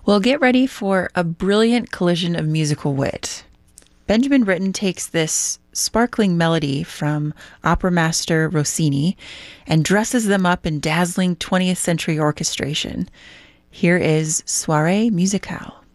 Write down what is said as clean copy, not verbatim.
Well, get ready for a brilliant collision of musical wit. Benjamin Britten takes this sparkling melody from opera master Rossini and dresses them up in dazzling 20th century orchestration. Here is Soirée Musicale.